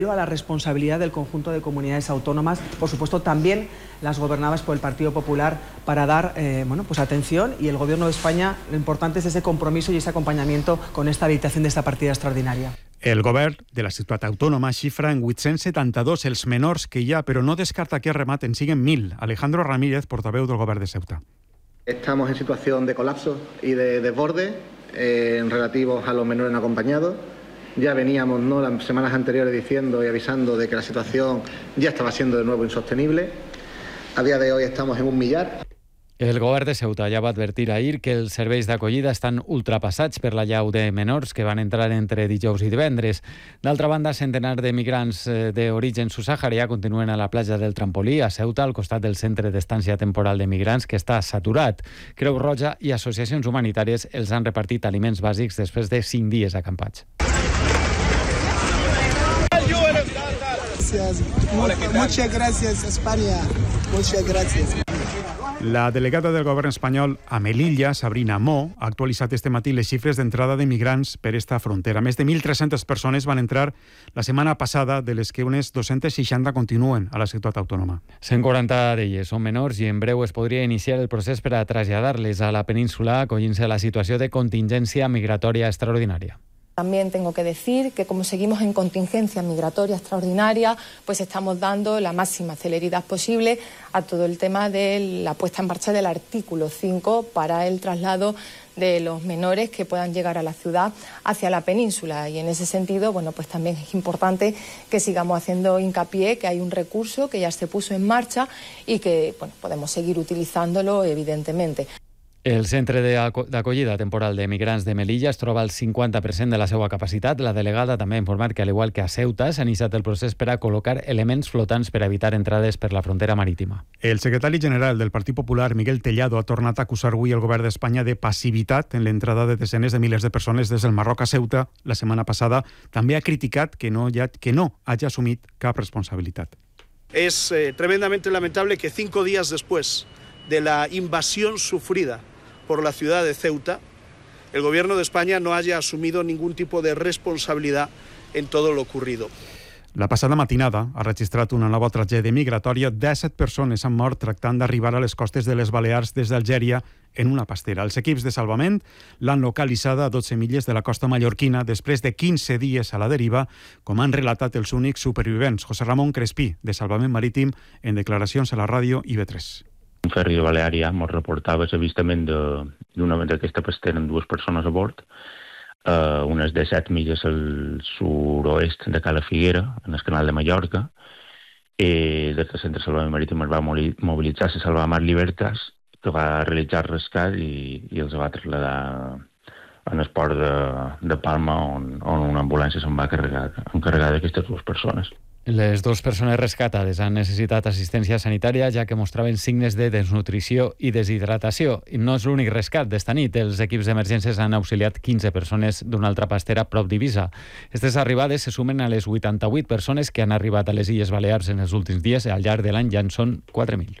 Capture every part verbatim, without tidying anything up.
a la responsabilidad del conjunto de comunidades autónomas, por supuesto también las gobernadas por el Partido Popular, para dar eh, bueno, pues atención, y el Gobierno de España, lo importante es ese compromiso y ese acompañamiento con esta habilitación de esta partida extraordinaria. El govern de la ciutat autònoma xifra en vuit-cents setanta-dos els menors que hi ha, però no descarta que rematen siguen mil. Alejandro Ramírez, portaveu del govern de Ceuta. Estamos en situación de colapso y de desborde eh, relativos a los menores no acompañados. Ya veníamos, ¿no?, las semanas anteriores diciendo y avisando de que la situación ya estaba siendo de nuevo insostenible. A día de hoy estamos en un millar. El govern de Ceuta ja va advertir ahir que els serveis d'acollida estan ultrapassats per la llau de menors que van entrar entre dijous i divendres. D'altra banda, centenars de migrants d'origen subsaharià continuen a la platja del Trampolí, a Ceuta, al costat del centre d'estància temporal de migrants, que està saturat. Creu Roja i associacions humanitàries els han repartit aliments bàsics després de cinc dies acampats. Muchas gracias, España. Muchas gracias. La delegada del govern espanyol a Melilla, Sabrina Mo, ha actualitzat este matí les xifres d'entrada de migrants per esta frontera. Més de mil tres-centes persones van entrar la setmana passada, de les que unes dos-centes seixanta continuen a la ciutat autònoma. cent quaranta d'elles són menors i en breu es podria iniciar el procés per a traslladar-les a la península, acollint-se a la situació de contingència migratòria extraordinària. También tengo que decir que como seguimos en contingencia migratoria extraordinaria, pues estamos dando la máxima celeridad posible a todo el tema de la puesta en marcha del artículo cinco para el traslado de los menores que puedan llegar a la ciudad hacia la península. Y en ese sentido, bueno, pues también es importante que sigamos haciendo hincapié que hay un recurso que ya se puso en marcha y que, bueno, podemos seguir utilizándolo, evidentemente. El centre d'acollida temporal de migrants de Melilla es troba al cinquanta per cent de la seva capacitat. La delegada també ha informat que, al igual que a Ceuta, s'ha iniciat el procés per a col·locar elements flotants per a evitar entrades per la frontera marítima. El secretari general del Partit Popular, Miguel Tellado, ha tornat a acusar avui el govern d'Espanya de passivitat en l'entrada de desenes de milers de persones des del Marroc a Ceuta. La setmana passada també ha criticat que no, ha, que no hagi assumit cap responsabilitat. Es eh, tremendamente lamentable que cinco días después de la invasión sufrida por la ciudad de Ceuta, el gobierno de España no haya asumido ningún tipo de responsabilidad en todo lo ocurrido. La passada matinada ha registrat una nova tragèdia migratòria. disset persones han mort tractant d'arribar a les costes de les Balears des d'Algèria en una pastera. Els equips de salvament l'han localitzada a dotze milles de la costa mallorquina després de quinze dies a la deriva, com han relatat els únics supervivents. José Ramón Crespí, de Salvament Marítim, en declaracions a la ràdio I V tres. Un ferri de Baleària ens reportava l'avistament d'una d'aquesta pastera amb dues persones a bord, a unes disset milles al sud-oest de Cala Figuera, en el canal de Mallorca, i des del Centre de Salvament Marítim es va mobilitzar la Salvamar Libertas, que va realitzar el rescat i, i els va traslladar en el port de, de Palma, on, on una ambulància se'n va carregar, encarregar d'aquestes dues persones. Les dues persones rescatades han necessitat assistència sanitària, ja que mostraven signes de desnutrició i deshidratació. I no és l'únic rescat d'esta nit. Els equips d'emergències han auxiliat quinze persones d'una altra pastera prop d'Eivissa. Aquestes arribades se sumen a les vuitanta-vuit persones que han arribat a les Illes Balears en els últims dies. Al llarg de l'any ja en són quatre mil.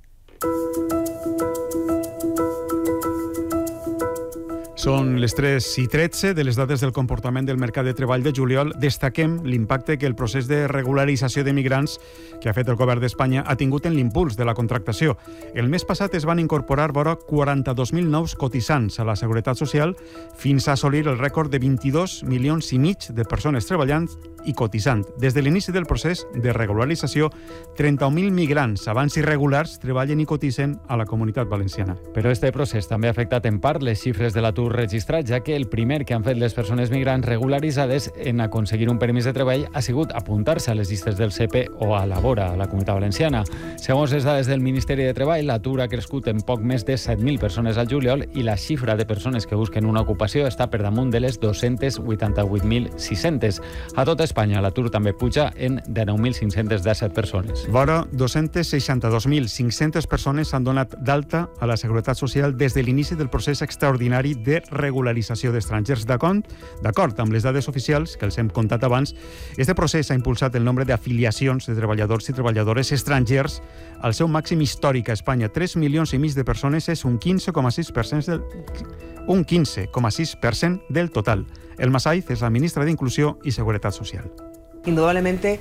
Són les tres i tretze de les dades del comportament del mercat de treball de juliol. Destaquem l'impacte que el procés de regularització de migrants que ha fet el govern d'Espanya ha tingut en l'impuls de la contractació. El mes passat es van incorporar vora quaranta-dos mil nous cotitzants a la Seguretat Social fins a assolir el rècord de vint-i-dos milions i mig de persones treballant i cotitzant. Des de l'inici del procés de regularització, trenta-un mil migrants abans irregulars treballen i cotitzen a la Comunitat Valenciana. Però este procés també ha afectat en part les xifres de l'atur registrat, ja que el primer que han fet les persones migrants regularitzades en aconseguir un permís de treball ha sigut apuntar-se a les llistes del C E P o a la Vora, a la Comunitat Valenciana. Segons les dades del Ministeri de Treball, l'atur ha crescut en poc més de set mil persones al juliol i la xifra de persones que busquen una ocupació està per damunt de les dos-cents vuitanta-vuit mil sis-cents. A tot Espanya l'atur també puja en dinou mil cinc-cents disset persones. Vora dos-cents seixanta-dos mil cinc-cents persones s'han donat d'alta a la Seguretat Social des de l'inici del procés extraordinari de regularització d'estrangers. D'acord amb les dades oficials que els hem contat abans, este procés ha impulsat el nombre d'afiliacions de treballadors i treballadores estrangers al seu màxim històric a Espanya. tres milions i mig de persones és un quinze coma sis per cent del, un quinze coma sis per cent del total. Elma Saiz és la ministra d'Inclusió i Seguretat Social. Indudablemente